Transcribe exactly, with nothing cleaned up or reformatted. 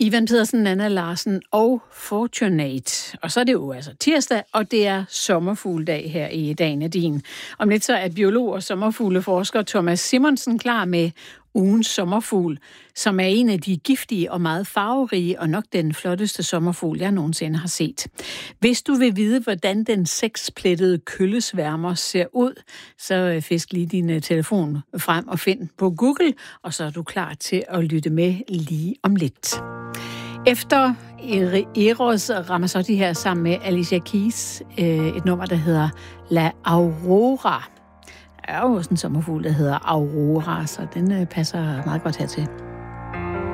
Ivan Pedersen, Nanna Larsen og Fortunate. Og så er det jo altså tirsdag, og det er sommerfugledag her i Dagen er din. Om lidt så er biolog og sommerfugleforsker Thomas Simonsen klar med ugens sommerfugl, som er en af de giftige og meget farverige, og nok den flotteste sommerfugl, jeg nogensinde har set. Hvis du vil vide, hvordan den seksplettede køllesværmer ser ud, så fisk lige din telefon frem og find på Google, og så er du klar til at lytte med lige om lidt. Efter Eros Ramazzotti her sammen med Alicia Keys, et nummer, der hedder La Aurora. Der er jo også en sommerfugl, der hedder Aurora, så den passer meget godt hertil.